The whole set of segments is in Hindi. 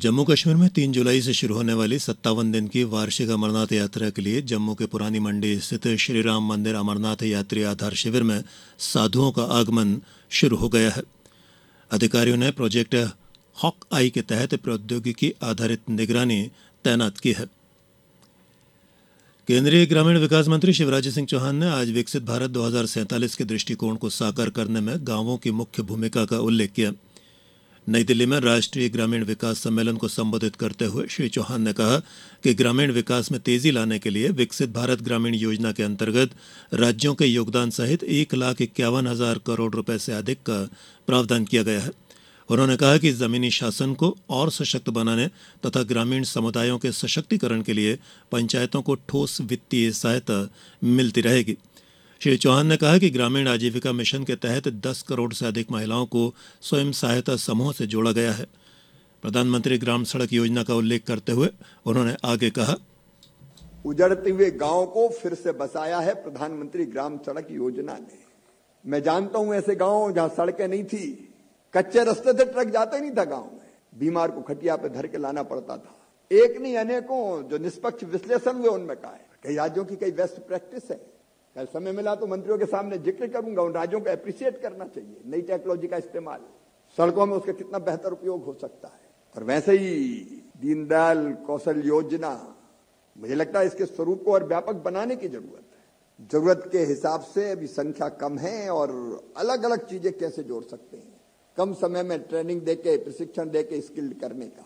जम्मू कश्मीर में 3 जुलाई से शुरू होने वाली 57 दिन की वार्षिक अमरनाथ यात्रा के लिए जम्मू के पुरानी मंडी स्थित श्री राम मंदिर अमरनाथ यात्री आधार शिविर में साधुओं का आगमन शुरू हो गया है। अधिकारियों ने प्रोजेक्ट हॉक आई के तहत प्रौद्योगिकी आधारित निगरानी तैनात की है। केंद्रीय ग्रामीण विकास मंत्री शिवराज सिंह चौहान ने आज विकसित भारत 2047 के दृष्टिकोण को साकार करने में गांवों की मुख्य भूमिका का उल्लेख किया। नई दिल्ली में राष्ट्रीय ग्रामीण विकास सम्मेलन को संबोधित करते हुए श्री चौहान ने कहा कि ग्रामीण विकास में तेजी लाने के लिए विकसित भारत ग्रामीण योजना के अंतर्गत राज्यों के योगदान सहित 1,51,000 करोड़ रुपए से अधिक का प्रावधान किया गया है। उन्होंने कहा कि जमीनी शासन को और सशक्त बनाने तथा ग्रामीण समुदायों के सशक्तिकरण के लिए पंचायतों को ठोस वित्तीय सहायता मिलती रहेगी। श्री चौहान ने कहा कि ग्रामीण आजीविका मिशन के तहत 10 करोड़ से अधिक महिलाओं को स्वयं सहायता समूह से जोड़ा गया है। प्रधानमंत्री ग्राम सड़क योजना का उल्लेख करते हुए उन्होंने आगे कहा, उजड़ते हुए गांव को फिर से बसाया है प्रधानमंत्री ग्राम सड़क योजना ने। मैं जानता हूं ऐसे गांव जहां सड़कें नहीं थी, कच्चे रास्ते से ट्रक जाते नहीं था गांव में, बीमार को खटिया पे धर के लाना पड़ता था। एक नहीं अनेकों जो निष्पक्ष विश्लेषण हुए उनमें कहा है कई राज्यों की कई बेस्ट प्रैक्टिस है। कल समय मिला तो मंत्रियों के सामने जिक्र करूंगा, उन राज्यों को अप्रिशिएट करना चाहिए नई टेक्नोलॉजी का इस्तेमाल, सड़कों में उसका कितना बेहतर उपयोग हो सकता है। और वैसे ही दीनदयाल कौशल योजना, मुझे लगता है इसके स्वरूप को और व्यापक बनाने की जरूरत है। जरूरत के हिसाब से अभी संख्या कम है और अलग अलग चीजें कैसे जोड़ सकते हैं, कम समय में ट्रेनिंग देके प्रशिक्षण देके स्किल्ड करने का।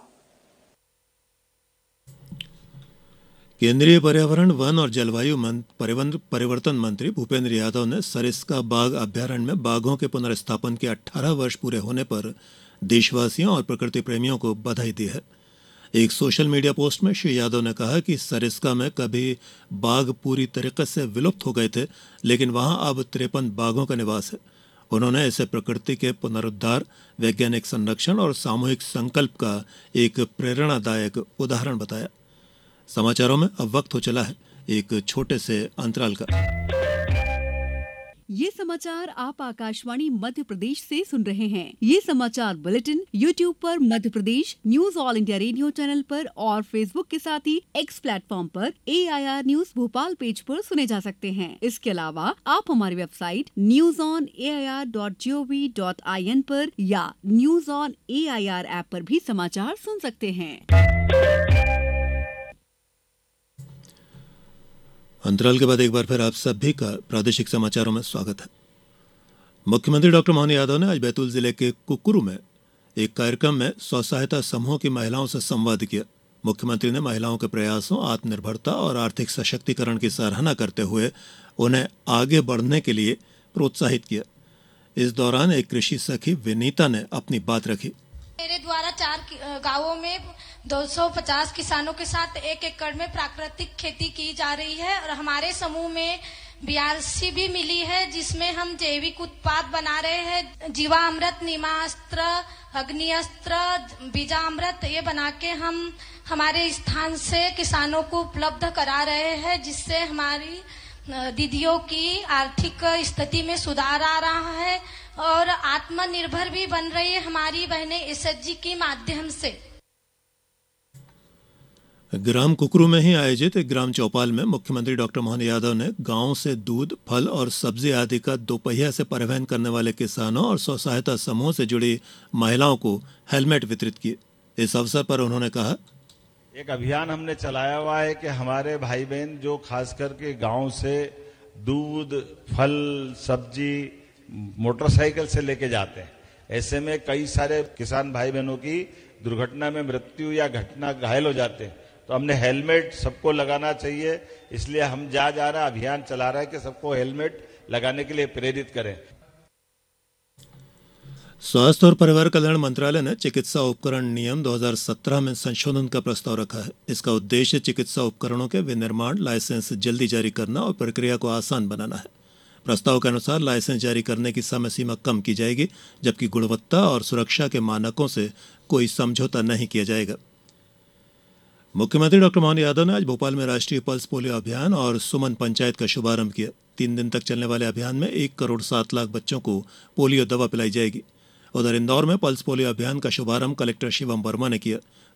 केंद्रीय पर्यावरण वन और जलवायु परिवर्तन मंत्री भूपेंद्र यादव ने सरिस्का बाघ अभ्यारण्य में बाघों के पुनर्स्थापन के 18 वर्ष पूरे होने पर देशवासियों और प्रकृति प्रेमियों को बधाई दी है। एक सोशल मीडिया पोस्ट में श्री यादव ने कहा कि सरिस्का में कभी बाघ पूरी तरीके से विलुप्त हो गए थे, लेकिन वहां अब 53 बाघों का निवास है। उन्होंने इसे प्रकृति के पुनरुद्धार, वैज्ञानिक संरक्षण और सामूहिक संकल्प का एक प्रेरणादायक उदाहरण बताया। समाचारों में अब वक्त हो चला है एक छोटे से अंतराल का। ये समाचार आप आकाशवाणी मध्य प्रदेश से सुन रहे हैं। ये समाचार बुलेटिन YouTube पर Madhya Pradesh news all India radio channel पर और Facebook के साथ ही X प्लेटफॉर्म पर AIR न्यूज भोपाल पेज पर सुने जा सकते हैं। इसके अलावा आप हमारी वेबसाइट newsonair.gov.in पर या न्यूज ऑन AIR ऐप पर भी समाचार सुन सकते हैं। अंतराल के बाद एक बार फिर आप सभी का प्रादेशिक समाचारों में स्वागत है। मुख्यमंत्री डॉक्टर मोहन यादव ने आज बैतूल जिले के कुकुरू में एक कार्यक्रम में स्व सहायता समूह की महिलाओं से संवाद किया। मुख्यमंत्री ने महिलाओं के प्रयासों, आत्मनिर्भरता और आर्थिक सशक्तिकरण की सराहना करते हुए उन्हें आगे बढ़ने के लिए प्रोत्साहित किया। इस दौरान एक कृषि सखी विनीता ने अपनी बात रखी। मेरे द्वारा 4 गांवों में 250 किसानों के साथ 1 एकड़ में प्राकृतिक खेती की जा रही है और हमारे समूह में BRC भी मिली है, जिसमें हम जैविक उत्पाद बना रहे हैं। जीवामृत, नीमास्त्र, अग्निअस्त्र, बीजामृत ये बना के हम हमारे स्थान से किसानों को उपलब्ध करा रहे हैं, जिससे हमारी दीदियों की आर्थिक स्थिति में सुधार आ रहा है और आत्मनिर्भर भी बन रही है हमारी बहनें SHG के माध्यम से। ग्राम कुकरू में ही आयोजित ग्राम चौपाल में मुख्यमंत्री डॉक्टर मोहन यादव ने गांव से दूध, फल और सब्जी आदि का दोपहिया से परिवहन करने वाले किसानों और स्व सहायता समूह से जुड़ी महिलाओं को हेलमेट वितरित किए। इस अवसर पर उन्होंने कहा, एक अभियान हमने चलाया हुआ है कि हमारे भाई बहन जो खास करके गांव से दूध, फल, सब्जी मोटरसाइकिल से लेके जाते हैं, ऐसे में कई सारे किसान भाई बहनों की दुर्घटना में मृत्यु या घटना घायल हो जाते हैं, तो हमने हेलमेट सबको लगाना चाहिए, इसलिए हम जा रहा अभियान चला रहा है कि सबको हेलमेट लगाने के लिए प्रेरित करें। स्वास्थ्य और परिवार कल्याण मंत्रालय ने चिकित्सा उपकरण नियम 2017 में संशोधन का प्रस्ताव रखा है। इसका उद्देश्य चिकित्सा उपकरणों के विनिर्माण, लाइसेंस जल्दी जारी करना और प्रक्रिया को आसान बनाना है। प्रस्ताव के अनुसार लाइसेंस जारी करने की समय सीमा कम की जाएगी, जबकि गुणवत्ता और सुरक्षा के मानकों से कोई समझौता नहीं किया जाएगा। मुख्यमंत्री डॉक्टर मोहन यादव ने आज भोपाल में राष्ट्रीय पल्स पोलियो अभियान और सुमन पंचायत का शुभारंभ किया। 3 दिन तक चलने वाले अभियान में 1 करोड़ 7 लाख बच्चों को पोलियो दवा पिलाई जाएगी। उधर इंदौर में पल्स पोलियो अभियान का शुभारंभ कलेक्टर शिवम वर्मा ने किया।